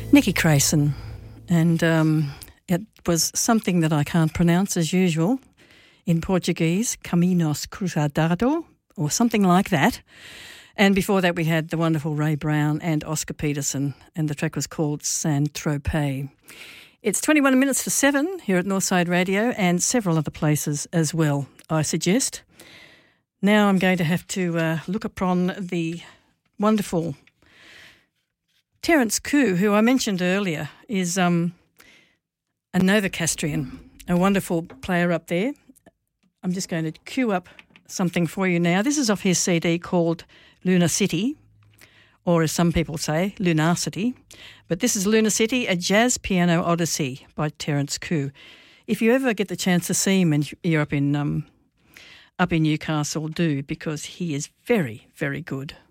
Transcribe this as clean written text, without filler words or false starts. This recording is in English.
Nicky Crayson, and it was something that I can't pronounce as usual in Portuguese, Caminos Cruzado, or something like that. And before that we had the wonderful Ray Brown and Oscar Peterson, and the track was called Saint-Tropez. It's 21 minutes to 7 here at Northside Radio and several other places as well, I suggest. Now I'm going to have to look upon the wonderful Terence Koo, who I mentioned earlier, is a Novocastrian, a wonderful player up there. I'm just going to cue up something for you now. This is off his CD called Lunar City, or as some people say, Lunarcity. But this is Lunar City, a jazz piano odyssey by Terence Koo. If you ever get the chance to see him and you're up in Newcastle, do, because he is very, very good.